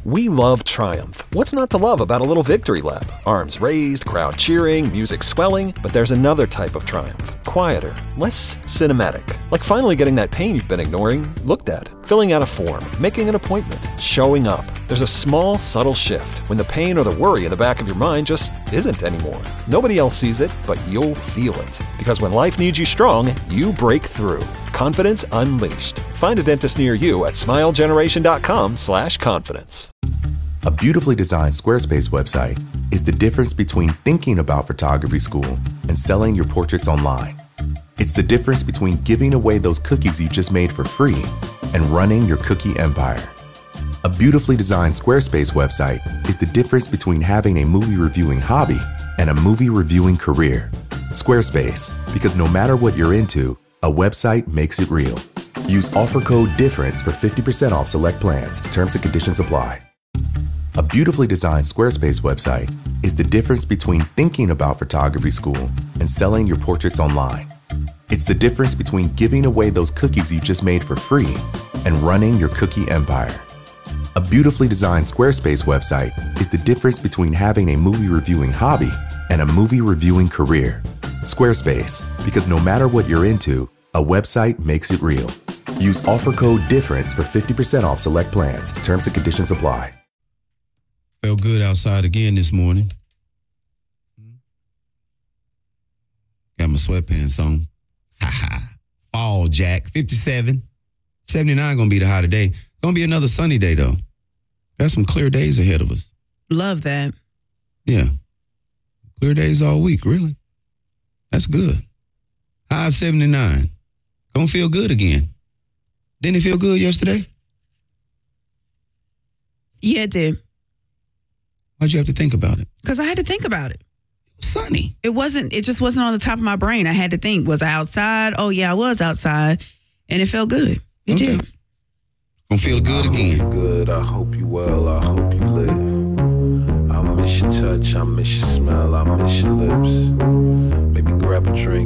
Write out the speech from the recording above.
We love Triumph. What's not to love about a little victory lap? Arms raised, crowd cheering, music swelling. But there's another type of triumph. Quieter, less cinematic. Like finally getting that pain you've been ignoring looked at. Filling out a form, making an appointment, showing up. There's a small, subtle shift when the pain or the worry in the back of your mind just isn't anymore. Nobody else sees it, but you'll feel it. Because when life needs you strong, you break through. Confidence Unleashed. Find a dentist near you at smilegeneration.com/confidence. A beautifully designed Squarespace website is the difference between thinking about photography school and selling your portraits online. It's the difference between giving away those cookies you just made for free and running your cookie empire. A beautifully designed Squarespace website is the difference between having a movie reviewing hobby and a movie reviewing career. Squarespace, because no matter what you're into, a website makes it real. Use offer code DIFFERENCE for 50% off select plans. Terms and conditions apply. A beautifully designed Squarespace website is the difference between thinking about photography school and selling your portraits online. It's the difference between giving away those cookies you just made for free and running your cookie empire. A beautifully designed Squarespace website is the difference between having a movie reviewing hobby and a movie reviewing career. Squarespace, because no matter what you're into, a website makes it real. Use offer code DIFFERENCE for 50% off select plans. Terms and conditions apply. Felt good outside again this morning. Got my sweatpants on. Ha ha. Fall, Jack. 57. 79 gonna be the high today. Gonna be another sunny day, though. Got some clear days ahead of us. Love that. Yeah. Clear days all week, really. That's good. High of 79. Gonna feel good again. Didn't it feel good yesterday? Yeah, it did. Why'd you have to think about it? Because I had to think about it. It was sunny. It just wasn't on the top of my brain. I had to think, was I outside? Oh, yeah, I was outside. And it felt good. It did. Gonna feel good again. Good, I hope you well, I hope you lit. I miss your touch, I miss your smell, I miss your lips. Maybe grab a drink.